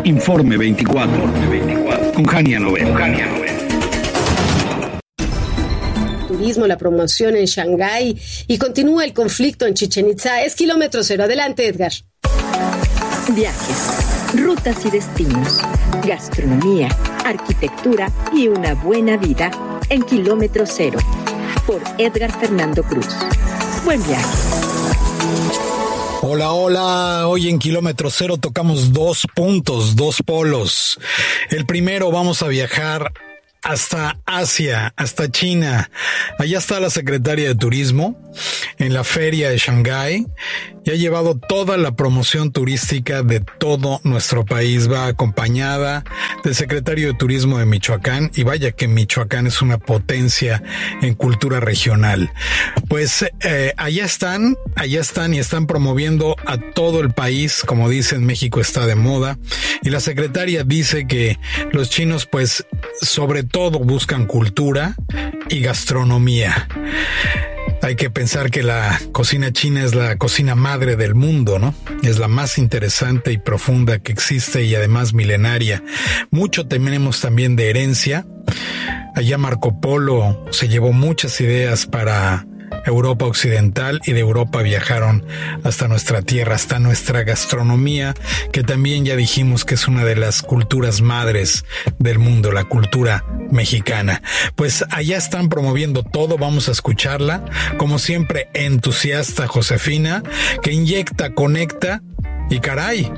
Informe 24. Con Jania Novel. Turismo, la promoción en Shanghái y continúa el conflicto en Chichén Itzá. Es kilómetro cero. Adelante, Edgar. Viajes, rutas y destinos, gastronomía, arquitectura y una buena vida en kilómetro cero. Por Edgar Fernando Cruz. Buen viaje. Hola, hola. Hoy en Kilómetro Cero tocamos 2 puntos, 2 polos. El primero, vamos a viajar hasta Asia, hasta China. Allá está la secretaria de Turismo en la feria de Shanghái y ha llevado toda la promoción turística de todo nuestro país. Va acompañada del secretario de Turismo de Michoacán, y vaya que Michoacán es una potencia en cultura regional. Pues allá están y están promoviendo a todo el país. Como dicen, México está de moda, y la secretaria dice que los chinos pues sobre todo buscan cultura y gastronomía. Hay que pensar que la cocina china es la cocina madre del mundo, ¿no? Es la más interesante y profunda que existe, y además milenaria. Mucho tenemos también de herencia. Allá Marco Polo se llevó muchas ideas para Europa Occidental, y de Europa viajaron hasta nuestra tierra, hasta nuestra gastronomía, que también ya dijimos que es una de las culturas madres del mundo, la cultura mexicana. Pues allá están promoviendo todo. Vamos a escucharla, como siempre, entusiasta Josefina, que inyecta, conecta, y caray,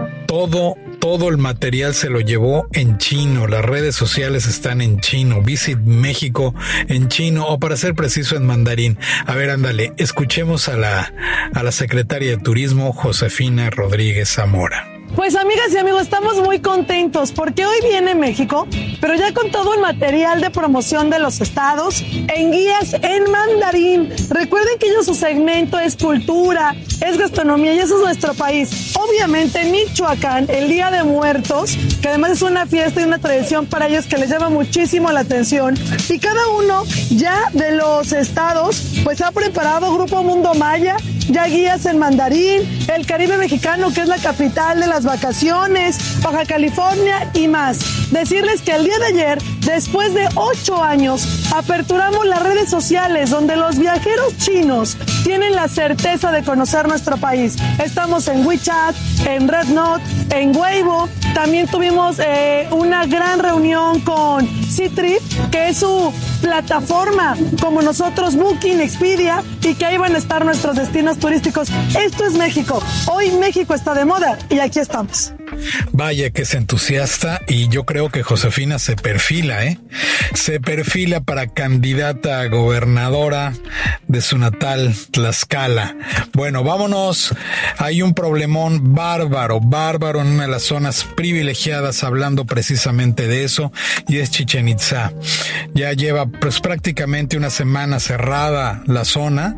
todo el material se lo llevó en chino. Las redes sociales están en chino. Visit México en chino, o para ser preciso en mandarín. A ver, ándale, escuchemos a la secretaria de Turismo, Josefina Rodríguez Zamora. Pues amigas y amigos, estamos muy contentos porque hoy viene México, pero ya con todo el material de promoción de los estados en guías en mandarín. Recuerden que ellos, su segmento es cultura, es gastronomía, y eso es nuestro país. Obviamente en Michoacán, el Día de Muertos, que además es una fiesta y una tradición para ellos que les llama muchísimo la atención, y cada uno ya de los estados pues ha preparado Grupo Mundo Maya, ya guías en mandarín, el Caribe mexicano, que es la capital de las vacaciones, Baja California y más. Decirles que el día de ayer, después de 8 años, aperturamos las redes sociales donde los viajeros chinos tienen la certeza de conocer nuestro país. Estamos en WeChat, en RedNote, en Weibo. También tuvimos una gran reunión con Ctrip, que es su plataforma, como nosotros, Booking, Expedia, y que ahí van a estar nuestros destinos turísticos. Esto es México. Hoy México está de moda y aquí estamos. Vaya que es entusiasta, y yo creo que Josefina se perfila, se perfila para candidata a gobernadora de su natal Tlaxcala. Bueno, vámonos. Hay un problemón bárbaro en una de las zonas privilegiadas, hablando precisamente de eso, y es Chichén Itzá. Ya lleva pues prácticamente una semana cerrada la zona,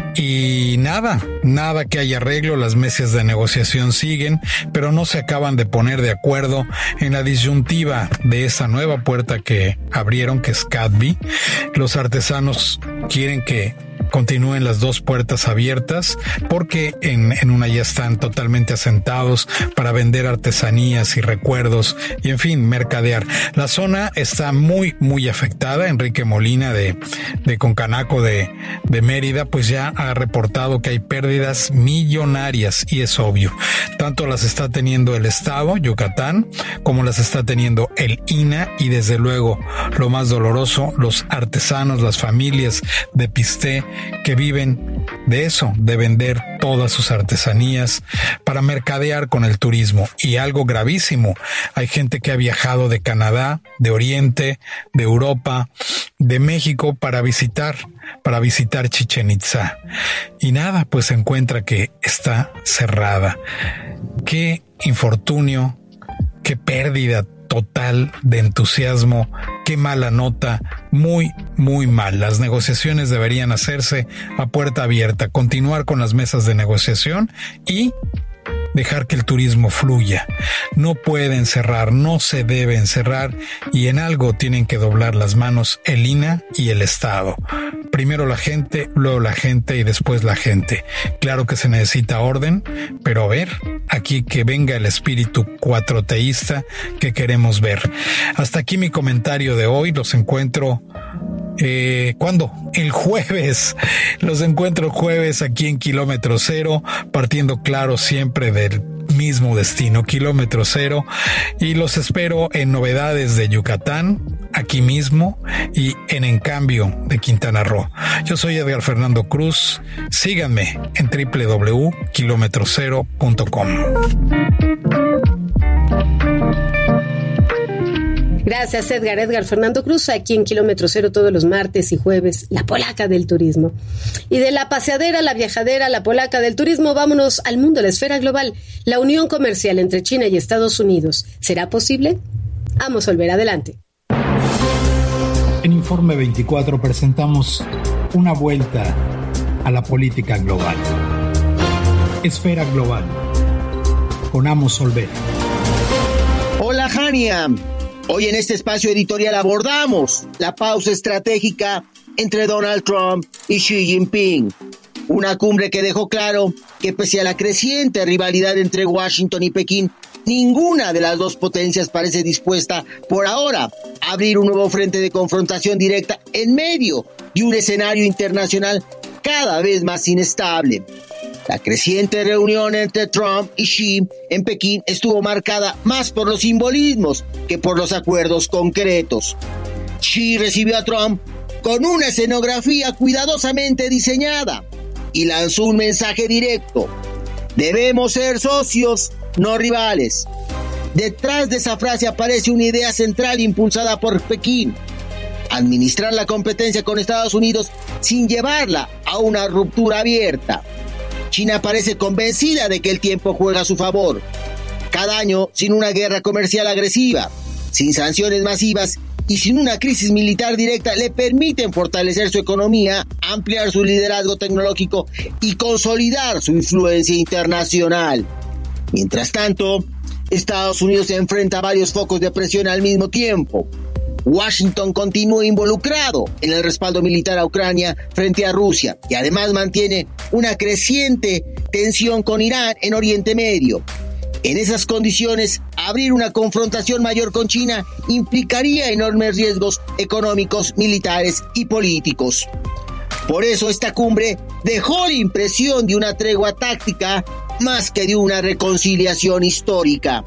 y nada que haya arreglo. Las mesas de negociación siguen, pero no se acaban de poner de acuerdo en la disyuntiva de esa nueva puerta que abrieron, que es Cadby. Los artesanos quieren que continúen las 2 puertas abiertas, porque en una ya están totalmente asentados para vender artesanías y recuerdos, y en fin, mercadear. La zona está muy afectada. Enrique Molina de Concanaco de Mérida pues ya ha reportado que hay pérdidas millonarias, y es obvio. Tanto las está teniendo el estado, Yucatán, como las está teniendo el INAH, y desde luego, lo más doloroso, los artesanos, las familias de Pisté, que viven de eso, de vender todas sus artesanías para mercadear con el turismo. Y algo gravísimo, hay gente que ha viajado de Canadá, de Oriente, de Europa, de México para visitar Chichén Itzá. Y nada, pues se encuentra que está cerrada. Qué infortunio, qué pérdida total de entusiasmo, qué mala nota, muy mal. Las negociaciones deberían hacerse a puerta abierta, continuar con las mesas de negociación y dejar que el turismo fluya. No pueden cerrar, no se deben cerrar, y en algo tienen que doblar las manos el INAH y el Estado. Primero la gente, luego la gente y después la gente. Claro que se necesita orden, pero a ver, aquí que venga el espíritu cuatroteísta que queremos ver. Hasta aquí mi comentario de hoy. Los encuentro ¿cuándo? El jueves. Los encuentro jueves aquí en Kilómetro Cero, partiendo claro siempre del mismo destino, Kilómetro Cero, y los espero en Novedades de Yucatán, aquí mismo, y en Cambio de Quintana Roo. Yo soy Edgar Fernando Cruz. Síganme en www.kilometrocero.com. Gracias, Edgar. Edgar Fernando Cruz, aquí en Kilómetro Cero todos los martes y jueves, la polaca del turismo. Y de la paseadera, la viajadera, la polaca del turismo, vámonos al mundo, la esfera global. La unión comercial entre China y Estados Unidos, ¿será posible? Vamos a volver adelante. En Informe 24 presentamos una vuelta a la política global. Esfera global, con Amos Olvera. Hola, Jania. Hoy en este espacio editorial abordamos la pausa estratégica entre Donald Trump y Xi Jinping. Una cumbre que dejó claro que pese a la creciente rivalidad entre Washington y Pekín, ninguna de las dos potencias parece dispuesta por ahora a abrir un nuevo frente de confrontación directa en medio de un escenario internacional cada vez más inestable. La creciente reunión entre Trump y Xi en Pekín estuvo marcada más por los simbolismos que por los acuerdos concretos. Xi recibió a Trump con una escenografía cuidadosamente diseñada y lanzó un mensaje directo: debemos ser socios, no rivales. Detrás de esa frase aparece una idea central impulsada por Pekín: administrar la competencia con Estados Unidos sin llevarla a una ruptura abierta. China parece convencida de que el tiempo juega a su favor. Cada año, sin una guerra comercial agresiva, sin sanciones masivas y sin una crisis militar directa, le permiten fortalecer su economía, ampliar su liderazgo tecnológico y consolidar su influencia internacional. Mientras tanto, Estados Unidos se enfrenta a varios focos de presión al mismo tiempo. Washington continúa involucrado en el respaldo militar a Ucrania frente a Rusia y además mantiene una creciente tensión con Irán en Oriente Medio. En esas condiciones, abrir una confrontación mayor con China implicaría enormes riesgos económicos, militares y políticos. Por eso esta cumbre dejó la impresión de una tregua táctica más que de una reconciliación histórica.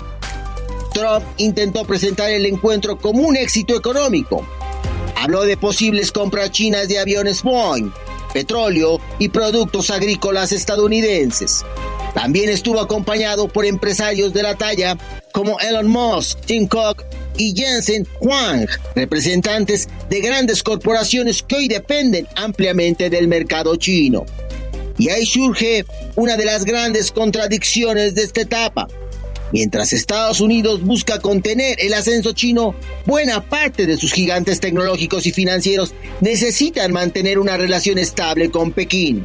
Trump intentó presentar el encuentro como un éxito económico. Habló de posibles compras chinas de aviones Boeing, petróleo y productos agrícolas estadounidenses. También estuvo acompañado por empresarios de la talla como Elon Musk, Tim Cook y Jensen Huang, representantes de grandes corporaciones que hoy dependen ampliamente del mercado chino. Y ahí surge una de las grandes contradicciones de esta etapa. Mientras Estados Unidos busca contener el ascenso chino, buena parte de sus gigantes tecnológicos y financieros necesitan mantener una relación estable con Pekín.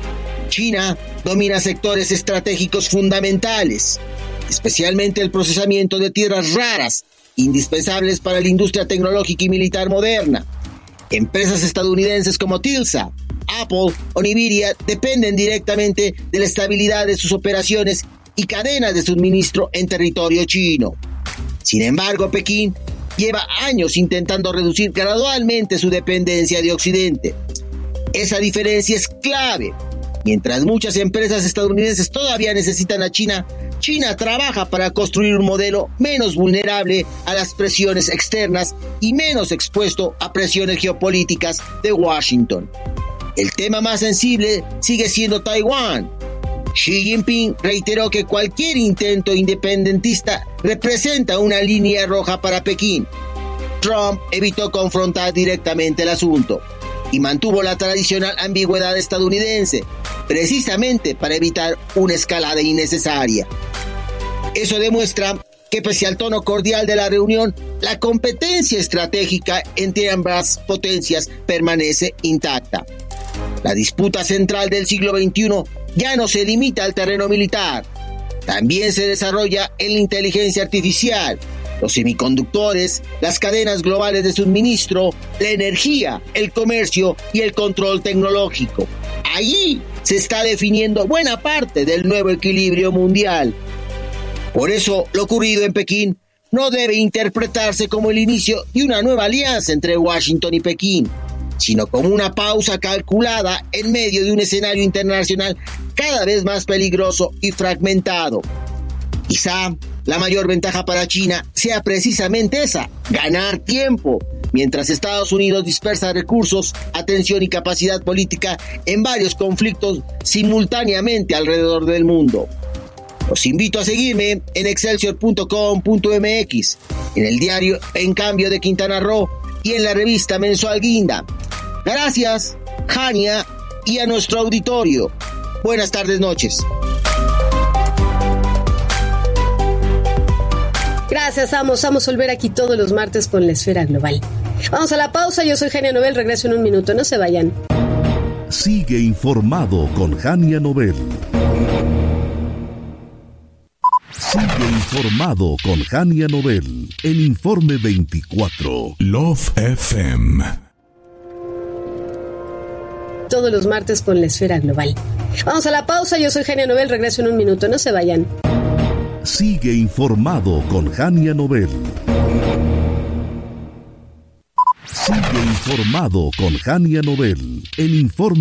China domina sectores estratégicos fundamentales, especialmente el procesamiento de tierras raras, indispensables para la industria tecnológica y militar moderna. Empresas estadounidenses como Telsa, Apple o Nvidia dependen directamente de la estabilidad de sus operaciones y cadenas de suministro en territorio chino. Sin embargo, Pekín lleva años intentando reducir gradualmente su dependencia de Occidente. Esa diferencia es clave. Mientras muchas empresas estadounidenses todavía necesitan a China, China trabaja para construir un modelo menos vulnerable a las presiones externas y menos expuesto a presiones geopolíticas de Washington. El tema más sensible sigue siendo Taiwán. Xi Jinping reiteró que cualquier intento independentista representa una línea roja para Pekín. Trump evitó confrontar directamente el asunto y mantuvo la tradicional ambigüedad estadounidense, precisamente para evitar una escalada innecesaria. Eso demuestra que pese al tono cordial de la reunión, la competencia estratégica entre ambas potencias permanece intacta. La disputa central del siglo XXI ya no se limita al terreno militar. También se desarrolla en la inteligencia artificial, los semiconductores, las cadenas globales de suministro, la energía, el comercio y el control tecnológico. Allí se está definiendo buena parte del nuevo equilibrio mundial. Por eso, lo ocurrido en Pekín no debe interpretarse como el inicio de una nueva alianza entre Washington y Pekín, sino como una pausa calculada en medio de un escenario internacional cada vez más peligroso y fragmentado. Quizá la mayor ventaja para China sea precisamente esa, ganar tiempo, mientras Estados Unidos dispersa recursos, atención y capacidad política en varios conflictos simultáneamente alrededor del mundo. Los invito a seguirme en excelsior.com.mx, en el diario En Cambio de Quintana Roo y en la revista mensual Guinda. Gracias, Jania, y a nuestro auditorio. Buenas tardes, noches. Gracias, Vamos a volver aquí todos los martes con la Esfera Global. Vamos a la pausa, yo soy Jania Nobel, regreso en un minuto, no se vayan. Sigue informado con Jania Nobel. Sigue informado con Jania Nobel en Informe 24. Love FM. Todos los martes con la Esfera Global. Vamos a la pausa, yo soy Jania Nobel, regreso en un minuto, no se vayan. Sigue informado con Jania Nobel. Sigue informado con Jania Nobel en Informe